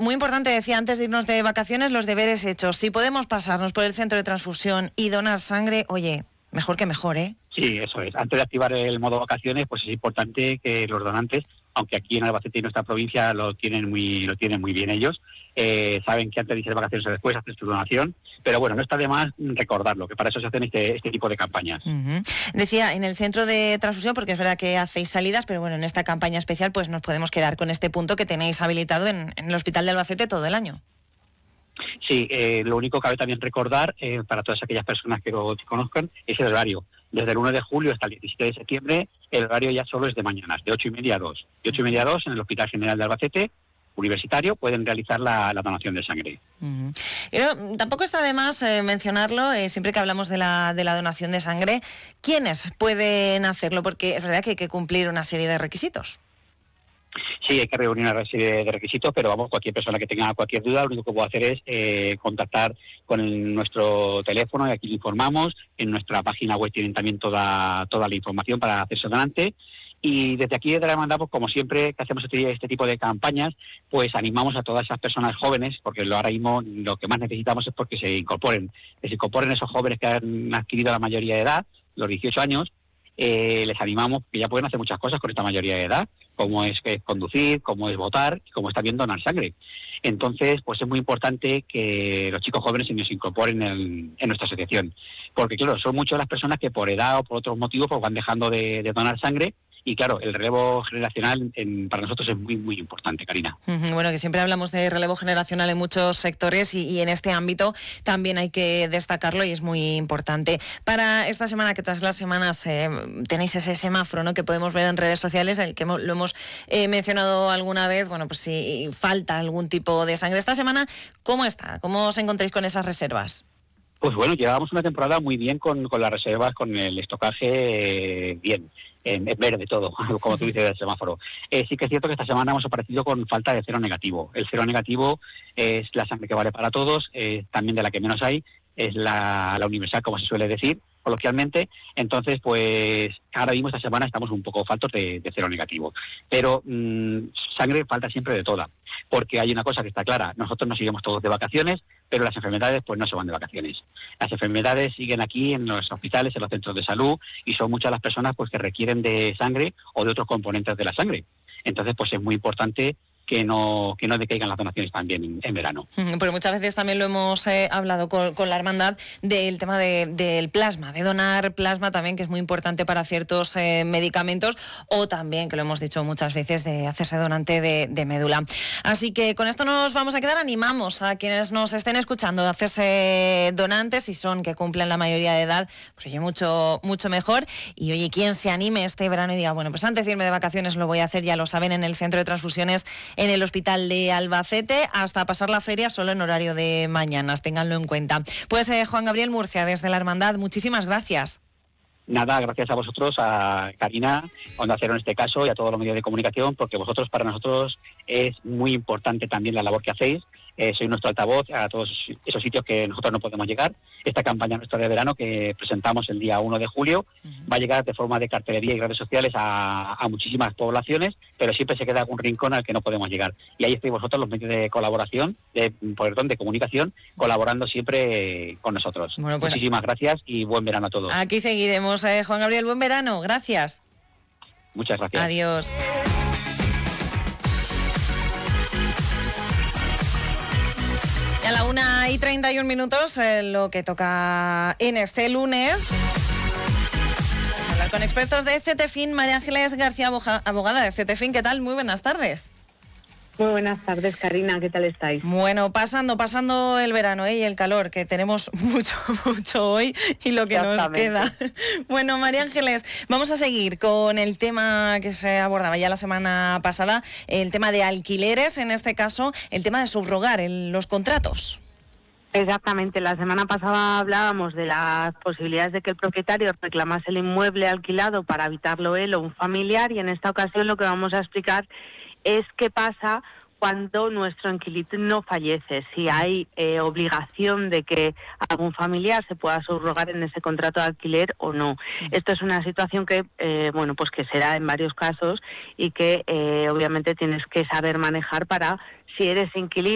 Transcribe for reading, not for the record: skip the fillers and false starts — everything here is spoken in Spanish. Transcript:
Muy importante, decía antes de irnos de vacaciones, los deberes hechos. Si podemos pasarnos por el centro de transfusión y donar sangre, oye, mejor que mejor, ¿eh? Sí, eso es. Antes de activar el modo vacaciones, pues es importante que los donantes, aunque aquí en Albacete y nuestra provincia lo tienen muy bien ellos, saben que antes de irse de vacaciones o después hacer su donación, pero bueno, no está de más recordarlo, que para eso se hacen este tipo de campañas. Uh-huh. Decía, en el centro de transfusión, porque es verdad que hacéis salidas, pero bueno, en esta campaña especial pues nos podemos quedar con este punto que tenéis habilitado en el Hospital de Albacete todo el año. Sí, lo único que cabe también recordar, para todas aquellas personas que lo conozcan, es el horario. Desde el 1 de julio hasta el 17 de septiembre, el horario ya solo es de mañanas, de 8:30 a 2. De 8:30 a 2 en el Hospital General de Albacete, universitario, pueden realizar la donación de sangre. Uh-huh. Pero tampoco está de más mencionarlo, siempre que hablamos de la donación de sangre, ¿quiénes pueden hacerlo? Porque es verdad que hay que cumplir una serie de requisitos. Sí, hay que reunir una serie de requisitos, pero vamos, cualquier persona que tenga cualquier duda, lo único que puede hacer es contactar con nuestro teléfono y aquí le informamos. En nuestra página web tienen también toda la información para hacerse donante. Y desde aquí, desde la hermandad, pues como siempre que hacemos este tipo de campañas, pues animamos a todas esas personas jóvenes, porque ahora mismo lo que más necesitamos es porque se incorporen esos jóvenes que han adquirido la mayoría de edad, los 18 años. Les animamos, que ya pueden hacer muchas cosas con esta mayoría de edad, como es conducir, como es votar y como es también donar sangre. Entonces, pues es muy importante que los chicos jóvenes se nos incorporen en nuestra asociación, porque claro, son muchas las personas que por edad o por otros motivos pues van dejando de donar sangre. Y claro, el relevo generacional para nosotros es muy, muy importante, Karina. Bueno, que siempre hablamos de relevo generacional en muchos sectores y en este ámbito también hay que destacarlo y es muy importante. Para esta semana, que todas las semanas tenéis ese semáforo, ¿no?, que podemos ver en redes sociales, el que lo hemos mencionado alguna vez, bueno, pues si falta algún tipo de sangre. Esta semana, ¿cómo está? ¿Cómo os encontráis con esas reservas? Pues bueno, llevábamos una temporada muy bien con las reservas, con el estocaje bien. En verde todo, como tú dices, del semáforo. Sí que es cierto que esta semana hemos aparecido con falta de cero negativo. El cero negativo es la sangre que vale para todos, también de la que menos hay, es la universal, como se suele decir coloquialmente. Entonces, pues ahora mismo esta semana estamos un poco faltos de cero negativo. Pero sangre falta siempre de toda, porque hay una cosa que está clara, nosotros nos seguimos todos de vacaciones, pero las enfermedades pues no se van de vacaciones. Las enfermedades siguen aquí en los hospitales, en los centros de salud, y son muchas las personas pues que requieren de sangre o de otros componentes de la sangre. Entonces, pues es muy importante que no decaigan las donaciones también en verano. Porque muchas veces también lo hemos hablado con la hermandad del tema del plasma, de donar plasma también, que es muy importante para ciertos medicamentos, o también, que lo hemos dicho muchas veces, de hacerse donante de médula. Así que con esto nos vamos a quedar. Animamos a quienes nos estén escuchando a hacerse donantes, si son que cumplen la mayoría de edad, pues oye, mucho mejor. Y oye, quien se anime este verano y diga, bueno, pues antes de irme de vacaciones lo voy a hacer, ya lo saben, en el Centro de Transfusiones en el Hospital de Albacete, hasta pasar la feria solo en horario de mañanas, ténganlo en cuenta. Pues Juan Gabriel Murcia, desde la Hermandad, muchísimas gracias. Nada, gracias a vosotros, a Karina, Onda Cero en este caso, y a todos los medios de comunicación, porque para nosotros es muy importante también la labor que hacéis. Soy nuestro altavoz a todos esos sitios que nosotros no podemos llegar. Esta campaña nuestra de verano que presentamos el día 1 de julio va a llegar de forma de cartelería y redes sociales a muchísimas poblaciones, pero siempre se queda algún rincón al que no podemos llegar. Y ahí estáis vosotros, los medios de colaboración, de comunicación, colaborando siempre con nosotros. Bueno, pues, muchísimas gracias y buen verano a todos. Aquí seguiremos, Juan Gabriel, buen verano. Gracias. Muchas gracias. Adiós. A la 1:31, lo que toca en este lunes. Vamos a hablar con expertos de CETEFIN. María Ángeles García, abogada de CETEFIN. ¿Qué tal? Muy buenas tardes. Muy buenas tardes, Karina. ¿Qué tal estáis? Bueno, pasando el verano y el calor, que tenemos mucho hoy y lo que nos queda. Bueno, María Ángeles, vamos a seguir con el tema que se abordaba ya la semana pasada, el tema de alquileres, en este caso, el tema de subrogar los contratos. Exactamente, la semana pasada hablábamos de las posibilidades de que el propietario reclamase el inmueble alquilado para habitarlo él o un familiar, y en esta ocasión lo que vamos a explicar es qué pasa cuando nuestro inquilino fallece, si hay obligación de que algún familiar se pueda subrogar en ese contrato de alquiler o no. Esto es una situación que, pues que se da en varios casos y que obviamente tienes que saber manejar para, si eres inquilino,